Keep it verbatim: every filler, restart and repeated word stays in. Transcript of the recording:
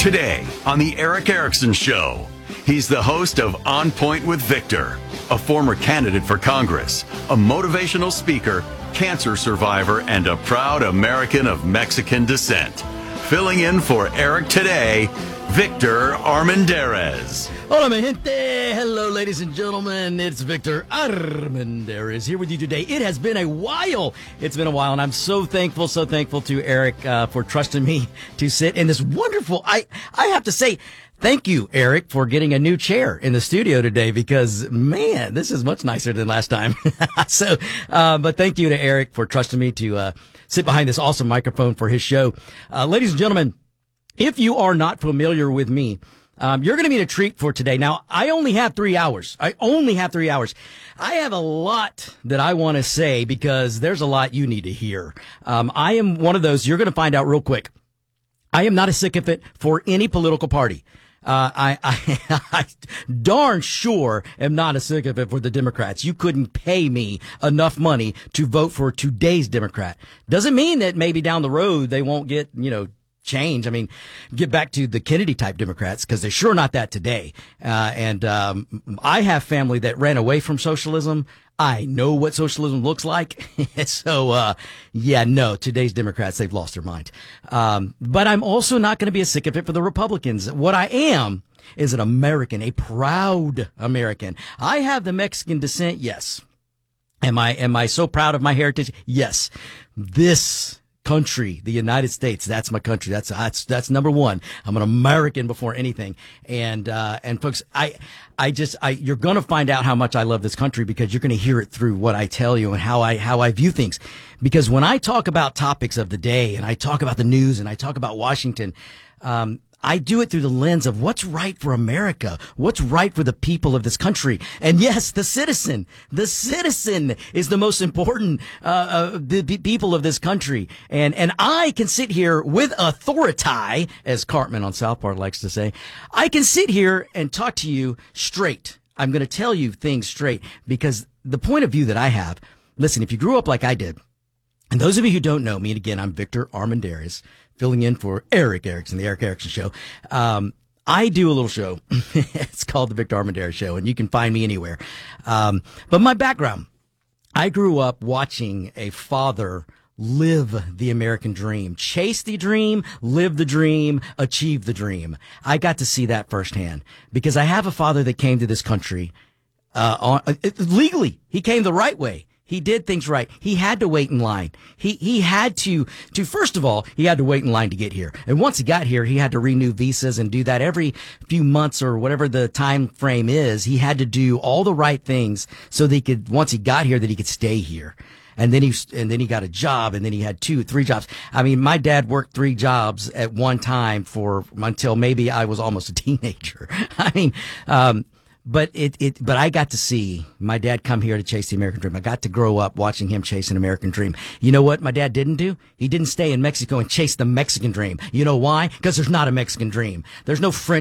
Today on The Eric Erickson Show, he's the host of On Point with Victor, a former candidate for Congress, a motivational speaker, cancer survivor, and a proud American of Mexican descent. Filling in for Eric today, Victor Armendariz. Hola, mi gente. Hello, ladies and gentlemen. It's Victor Armendariz here with you today. It has been a while. It's been a while, and I'm so thankful, so thankful to Eric uh, for trusting me to sit in this wonderful, I, I have to say, thank you, Eric, for getting a new chair in the studio today because, man, this is much nicer than last time. so, uh, but thank you to Eric for trusting me to uh, sit behind this awesome microphone for his show. Uh, ladies and gentlemen, if you are not familiar with me, um, you're going to be in a treat for today. Now, I only have three hours. I only have three hours. I have a lot that I want to say because there's a lot you need to hear. Um, I am one of those, you're going to find out real quick. I am not a sycophant for any political party. Uh, I, I, I darn sure am not a sycophant for the Democrats. You couldn't pay me enough money to vote for today's Democrat. Doesn't mean that maybe down the road they won't get, you know, change. I mean, get back to the Kennedy type Democrats because they're sure not that today. Uh, and um, I have family that ran away from socialism. I know what socialism looks like. so, uh, yeah, no, today's Democrats, they've lost their mind. Um, but I'm also not going to be a sycophant for the Republicans. What I am is an American, a proud American. I have the Mexican descent. Yes. Am I, am I so proud of my heritage? Yes. This country, the United States, that's my country. That's, that's, that's number one. I'm an American before anything. And, uh, and folks, I, I just, I, you're going to find out how much I love this country because you're going to hear it through what I tell you and how I, how I view things. Because when I talk about topics of the day and I talk about the news and I talk about Washington, um, I do it through the lens of what's right for America, what's right for the people of this country. And yes, the citizen, the citizen is the most important, uh, uh the p- people of this country. And, and I can sit here with authority, as Cartman on South Park likes to say. I can sit here and talk to you straight. I'm going to tell you things straight because the point of view that I have, listen, if you grew up like I did, and those of you who don't know me, and again, I'm Victor Armendariz, filling in for Eric Erickson, the Eric Erickson Show. Um, I do a little show. It's called the Victor Armendariz Show, and you can find me anywhere. Um, but my background, I grew up watching a father live the American dream, chase the dream, live the dream, achieve the dream. I got to see that firsthand because I have a father that came to this country uh, on, uh, legally. He came the right way. He did things right. He had to wait in line. He he had to, to first of all, he had to wait in line to get here. And once he got here, he had to renew visas and do that every few months or whatever the time frame is. He had to do all the right things so that he could, once he got here, that he could stay here. And then he, and then he got a job and then he had two, three jobs. I mean, my dad worked three jobs at one time for, until maybe I was almost a teenager. I mean, um, But it, it, but I got to see my dad come here to chase the American dream. I got to grow up watching him chase an American dream. You know what my dad didn't do? He didn't stay in Mexico and chase the Mexican dream. You know why? Because there's not a Mexican dream. There's no French